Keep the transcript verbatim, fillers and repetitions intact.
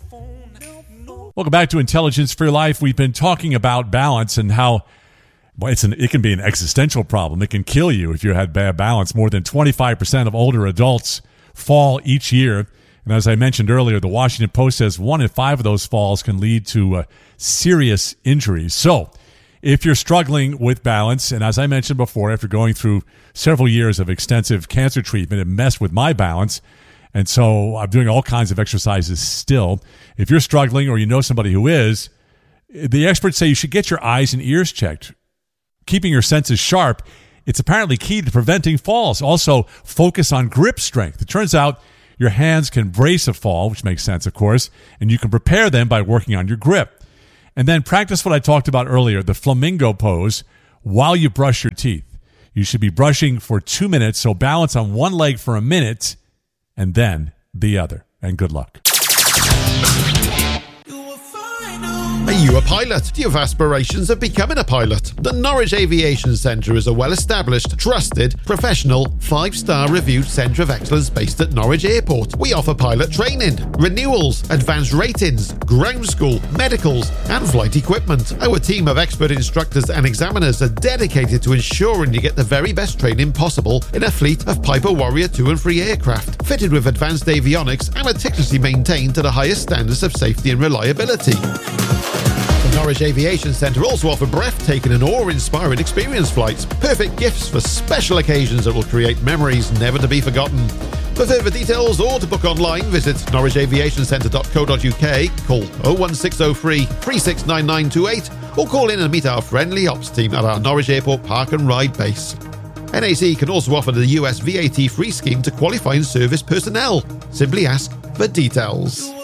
Welcome back to Intelligence for Your Life. We've been talking about balance and how well, it's an, it can be an existential problem. It can kill you if you had bad balance. More than twenty-five percent of older adults fall each year. And as I mentioned earlier, the Washington Post says one in five of those falls can lead to uh, serious injuries. So if you're struggling with balance, and as I mentioned before, after going through several years of extensive cancer treatment, it messed with my balance. And so I'm doing all kinds of exercises still. If you're struggling or you know somebody who is, the experts say you should get your eyes and ears checked. Keeping your senses sharp, it's apparently key to preventing falls. Also, focus on grip strength. It turns out your hands can brace a fall, which makes sense, of course, and you can prepare them by working on your grip. And then practice what I talked about earlier, the flamingo pose, while you brush your teeth. You should be brushing for two minutes, so balance on one leg for a minute, and then the other. And good luck. Are you a pilot? Do you have aspirations of becoming a pilot? The Norwich Aviation Centre is a well-established, trusted, professional, five-star reviewed centre of excellence based at Norwich Airport. We offer pilot training, renewals, advanced ratings, ground school, medicals, and flight equipment. Our team of expert instructors and examiners are dedicated to ensuring you get the very best training possible in a fleet of Piper Warrior two and three aircraft, fitted with advanced avionics and meticulously maintained to the highest standards of safety and reliability. The Norwich Aviation Centre also offer breathtaking and awe-inspiring experience flights, perfect gifts for special occasions that will create memories never to be forgotten. For further details or to book online, visit norwich aviation centre dot co dot uk, call oh one six oh three, three six nine nine two eight, or call in and meet our friendly ops team at our Norwich Airport Park and Ride base. N A C can also offer the U S V A T free scheme to qualifying service personnel. Simply ask for details.